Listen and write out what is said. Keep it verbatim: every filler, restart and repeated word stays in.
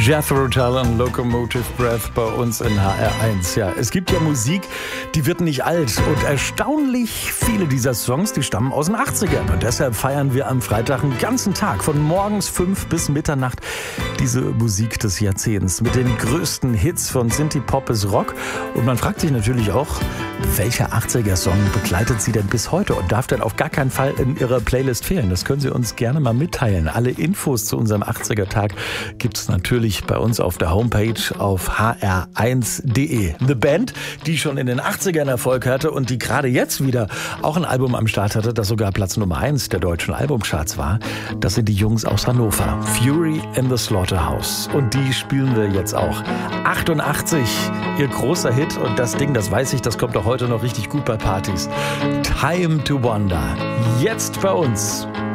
Jethro Tull und Locomotive Breath bei uns in H R eins. Ja, es gibt ja Musik, die wird nicht alt. Und erstaunlich viele dieser Songs, die stammen aus den achtzigern. Und deshalb feiern wir am Freitag einen ganzen Tag, von morgens fünf bis Mitternacht, diese Musik des Jahrzehnts. Mit den größten Hits von Synthie-Pop bis Rock. Und man fragt sich natürlich auch, welcher achtziger-Song begleitet Sie denn bis heute und darf denn auf gar keinen Fall in Ihrer Playlist fehlen? Das können Sie uns gerne mal mitteilen. Alle Infos zu unserem achtziger-Tag gibt es natürlich bei uns auf der Homepage auf h r eins punkt d e. Eine Band, die schon in den achtzigern Erfolg hatte und die gerade jetzt wieder auch ein Album am Start hatte, das sogar Platz Nummer eins der deutschen Albumcharts war. Das sind die Jungs aus Hannover. Fury in the Slaughterhouse. Und die spielen wir jetzt auch. achtundachtzig, ihr großer Hit. Und das Ding, das weiß ich, das kommt auch heute noch richtig gut bei Partys. Time to Wonder. Jetzt bei uns.